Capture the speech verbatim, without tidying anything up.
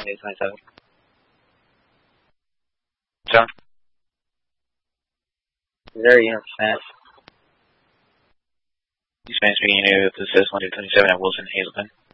twenty-eight twenty-seven. John? Zero units, Spanish. Spanish speaking unit, this is one two twenty-seven at Wilson, Hazleton.